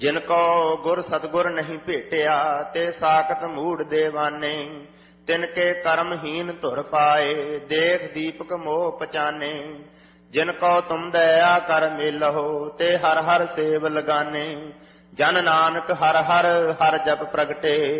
ਜਿਨ ਕੋ ਗੁਰ ਸਤਗੁਰ ਨਹੀਂ ਭੇਟਿਆ, ਤੇ ਸਾਖਤ ਮੂੜ ਦੇਵਾਨੇ। ਤਿਨ ਕੇ ਕਰਮਹੀਨ ਧੁਰ ਪਾਏ, ਦੇਖ ਦੀਪਕ ਮੋਹ ਪਛਾਨੇ। ਜਿਨ ਕੋ ਤੁਮ ਦਇਆ ਕਰ ਮਿਲਹੁ, ਤੇ ਹਰ ਹਰ ਸੇਵ ਲਗਾਨੇ। ਜਨ ਨਾਨਕ ਹਰ ਹਰ ਹਰ ਜਪ ਪ੍ਰਗਟੇ,